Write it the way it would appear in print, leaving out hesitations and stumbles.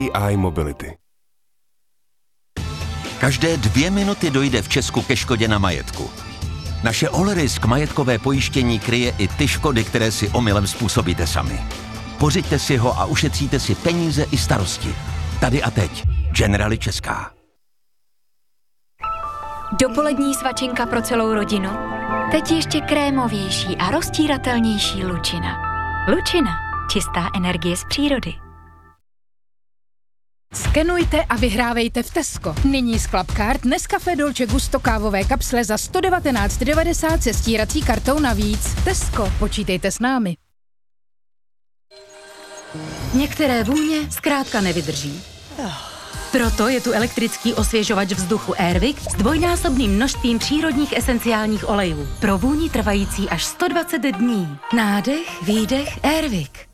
iMobility. Každé 2 minuty dojde v Česku ke škodě na majetku. Naše Allrisk majetkové pojištění kryje i ty škody, které si omylem způsobíte sami. Pořiďte si ho a ušetříte si peníze i starosti. Tady a teď. Generali Česká. Dopolední svačinka pro celou rodinu. Teď ještě krémovější a rozstíratelnější Lučina. Lučina. Čistá energie z přírody. Skenujte a vyhrávejte v Tesco. Nyní z Clubcard Nescafé Dolce Gusto kávové kapsle za 119,90 se stírací kartou navíc. Tesco, počítejte s námi. Některé vůně zkrátka nevydrží. Proto je tu elektrický osvěžovač vzduchu Airwick s dvojnásobným množstvím přírodních esenciálních olejů. Pro vůni trvající až 120 dní. Nádech, výdech, Airwick.